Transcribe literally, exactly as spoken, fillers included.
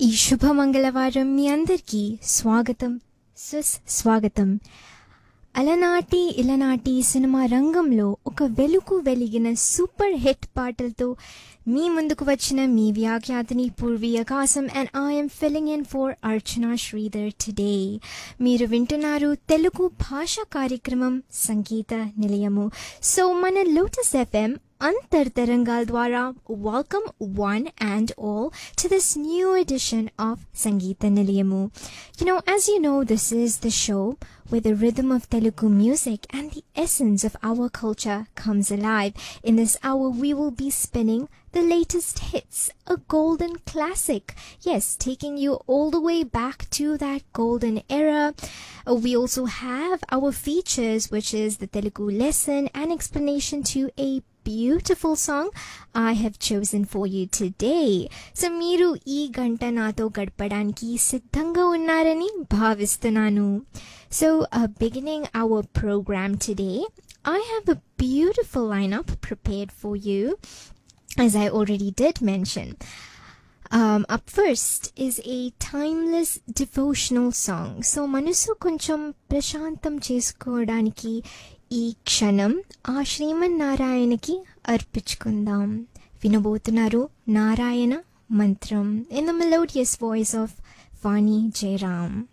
ఈ శుభ మంగళవారం మీ అందరికీ స్వాగతం సుస్వాగతం. అలనాటి ఇలనాటి సినిమా రంగంలో ఒక వెలుగు వెలిగిన సూపర్ హిట్ పాటలతో మీ ముందుకు వచ్చిన మీ వ్యాఖ్యాతిని పూర్వీ ఆకాశం and I'm filling in for Archana Sridhar today. మీరు వింటున్నారు తెలుగు భాష కార్యక్రమం సంగీత నిలయము. సో మన లోటస్ ఎఫ్ఎం అంతర్తరంగాల ద్వారా welcome one and all to this new edition of Sangeeta Nilayamu. You know, as you know, this is the show where the rhythm of Telugu music and the essence of our culture comes alive. In this hour, we will be spinning the latest hits, a golden classic. Yes, taking you all the way back to that golden era. Uh, we also have our features, which is the Telugu lesson and explanation to a beautiful song I have chosen for you today. So మీరు ఈ గంట నాతో గడపడానికి సిద్ధంగా ఉన్నారని భావిస్తున్నాను. So uh, beginning our program today, I have a beautiful lineup prepared for you, as I already did mention. Um, up first is a timeless devotional song. So మనసు కొంచెం ప్రశాంతం చేసుకోవడానికి ఈ క్షణం ఆ శ్రీమన్నారాయణకి అర్పించుకుందాం. వినబోతున్నారు నారాయణ మంత్రం in the melodious voice of Vani Jairam.